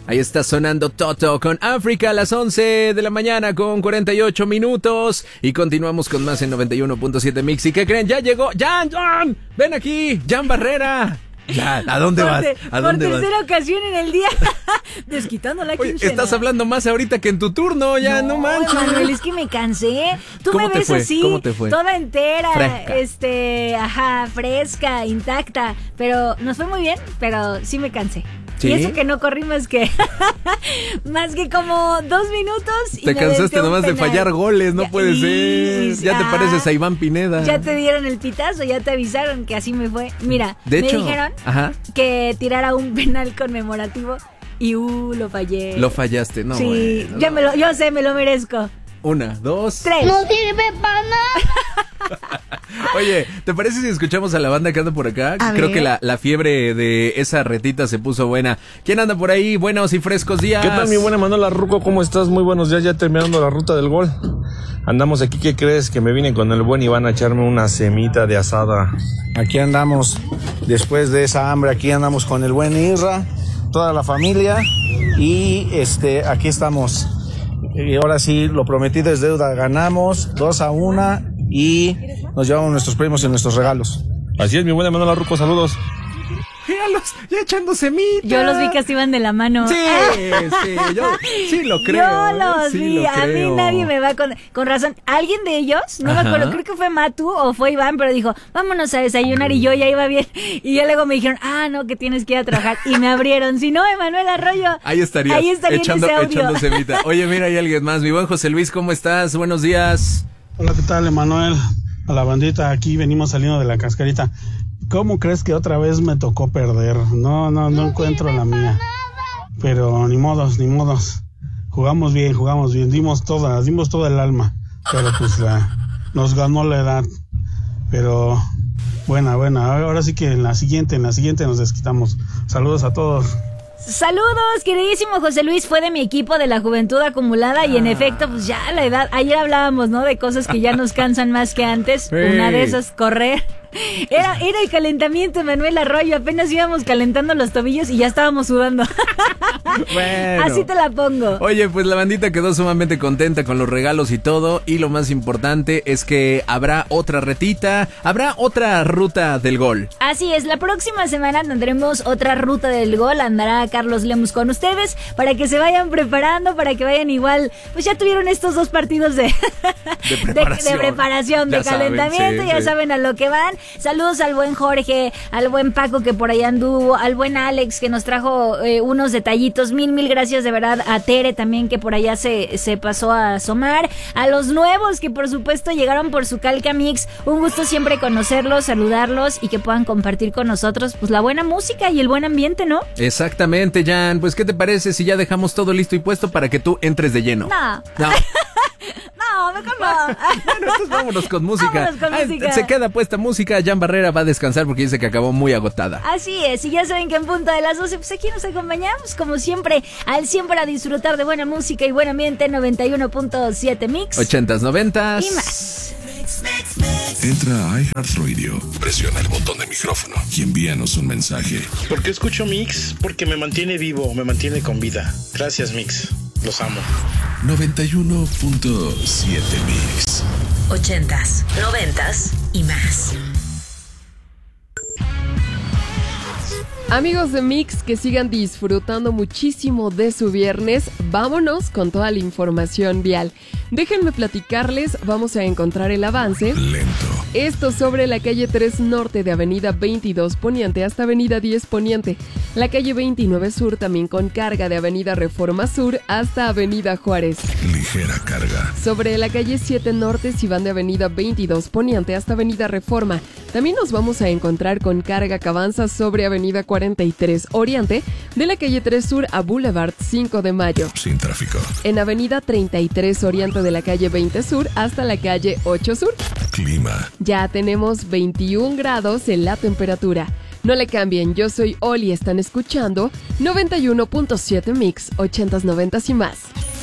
Ahí está sonando Toto con África a las 11 de la mañana con 48 minutos. Y continuamos con más en 91.7 Mix. ¿Y qué creen? Ya llegó Jan, ven aquí, Jan Barrera. Ya, ¿a dónde vas? ¿A dónde vas? Por tercera ocasión en el día, desquitando la quincena. Oye, estás hablando más ahorita que en tu turno, ya no manches. Manuel, es que me cansé. Tú me ves así, ¿Cómo te fue? toda entera, Fresca. fresca, intacta. Pero nos fue muy bien, pero sí me cansé. ¿Sí? Y eso que no corrí más que como 2 minutos. Y te cansaste nomás de fallar goles, no puede ser. Ya te pareces a Iván Pineda. Ya te dieron el pitazo, ya te avisaron que así me fue. Mira, de hecho, me dijeron que tirara un penal conmemorativo y lo fallé. Lo fallaste, no. Sí, bueno, yo sé, me lo merezco. 1, 2, 3. No sirve para nada. Oye, ¿te parece si escuchamos a la banda que anda por acá? Creo que la fiebre de esa retita se puso buena. ¿Quién anda por ahí? Buenos y frescos días. ¿Qué tal, mi buena Manuela Ruco? ¿Cómo estás? Muy buenos días, ya terminando la ruta del gol. Andamos aquí, ¿qué crees? Que me vine con el buen Iván a echarme una semita de asada. Aquí andamos, después de esa hambre, aquí andamos con el buen Isra, toda la familia, y aquí estamos. Y ahora sí, lo prometido es deuda, ganamos 2-1 y nos llevamos nuestros premios y nuestros regalos. Así es, mi buena Manuela Ruco, saludos. Míralos, ya echando semita. Yo los vi que se iban de la mano. Sí, yo sí lo creo. Yo los vi, a mí nadie me va con razón. ¿Alguien de ellos? No me acuerdo, creo que fue Matu o fue Iván, pero dijo, vámonos a desayunar y yo ya iba bien. Y ya luego me dijeron, no, que tienes que ir a trabajar. Y me abrieron, si no, Emanuel Arroyo. Ahí estaría echando semita. Oye, mira, hay alguien más. Mi buen José Luis, ¿cómo estás? Buenos días. Hola, ¿qué tal, Emanuel? A la bandita, aquí venimos saliendo de la cascarita. ¿Cómo crees que otra vez me tocó perder? No encuentro la mía. Pero ni modos. Jugamos bien, dimos toda el alma. Pero pues nos ganó la edad. Pero buena. Ahora sí que en la siguiente nos desquitamos. Saludos a todos. Saludos, queridísimo José Luis, fue de mi equipo de la juventud acumulada y en efecto, pues ya la edad, ayer hablábamos, ¿no? De cosas que ya nos cansan más que antes, una de esas, correr. Era el calentamiento, Manuel Arroyo, apenas íbamos calentando los tobillos y ya estábamos sudando. Bueno. Así te la pongo. Oye, pues la bandita quedó sumamente contenta con los regalos y todo, y lo más importante es que habrá otra retita, habrá otra ruta del gol. Así es, la próxima semana tendremos otra ruta del gol, andará Carlos Lemus con ustedes, para que se vayan preparando, para que vayan igual, pues ya tuvieron estos 2 partidos de preparación, de calentamiento, ya saben a lo que van. Saludos al buen Jorge, al buen Paco que por allá anduvo, al buen Alex que nos trajo unos detallitos, mil gracias de verdad, a Tere también que por allá se pasó a asomar, a los nuevos que por supuesto llegaron por su Calca Mix, un gusto siempre conocerlos, saludarlos y que puedan compartir con nosotros pues la buena música y el buen ambiente, ¿no? Exactamente, Jan, pues ¿qué te parece si ya dejamos todo listo y puesto para que tú entres de lleno? No, mejor no. Bueno, entonces vámonos con música. Se queda puesta música. Jan Barrera va a descansar porque dice que acabó muy agotada. Así es, y ya saben que en punto de las 12, pues aquí nos acompañamos, como siempre, al 100 para disfrutar de buena música y buen ambiente. 91.7 Mix 80s, 90s y más. Entra a iHeartRadio, presiona el botón de micrófono y envíanos un mensaje. ¿Por qué escucho Mix? Porque me mantiene vivo, me mantiene con vida. Gracias, Mix. Los amo. 91.7 Mix 80s, 90s y más. Amigos de Mix, que sigan disfrutando muchísimo de su viernes. Vámonos con toda la información vial. Déjenme platicarles, vamos a encontrar el avance. Lento. Esto sobre la calle 3 Norte de Avenida 22 Poniente hasta Avenida 10 Poniente. La calle 29 Sur también con carga de Avenida Reforma Sur hasta Avenida Juárez. Ligera carga. Sobre la calle 7 Norte si van de Avenida 22 Poniente hasta Avenida Reforma. También nos vamos a encontrar con carga que avanza sobre Avenida 43 Oriente de la calle 3 Sur a Boulevard 5 de Mayo. Sin tráfico. En Avenida 33 Oriente de la calle 20 Sur hasta la calle 8 Sur. Clima. Ya tenemos 21 grados en la temperatura. No le cambien, yo soy Oli, están escuchando 91.7 Mix, 80s, 90s y más.